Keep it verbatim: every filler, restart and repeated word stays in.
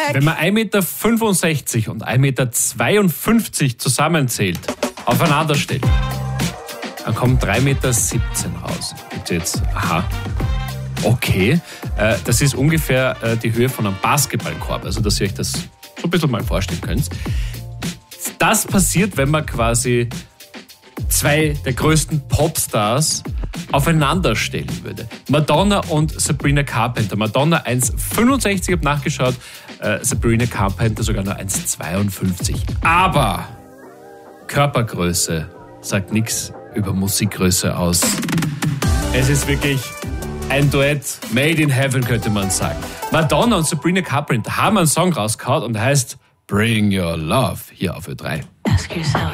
Wenn man eins Komma fünfundsechzig Meter und eins Komma zweiundfünfzig Meter zusammenzählt, aufeinander stellt, dann kommen drei Komma siebzehn Meter raus. Und jetzt, aha, okay, äh, das ist ungefähr äh, die Höhe von einem Basketballkorb, also dass ihr euch das so ein bisschen mal vorstellen könnt. Das passiert, wenn man quasi zwei der größten Popstars aufeinander stellen würde. Madonna und Sabrina Carpenter. Madonna eins Komma fünfundsechzig, habe nachgeschaut, äh, Sabrina Carpenter sogar nur eins Komma zweiundfünfzig. Aber Körpergröße sagt nichts über Musikgröße aus. Es ist wirklich ein Duett made in heaven, könnte man sagen. Madonna und Sabrina Carpenter haben einen Song rausgehauen und heißt Bring Your Love hier auf Ö drei. Ask yourself.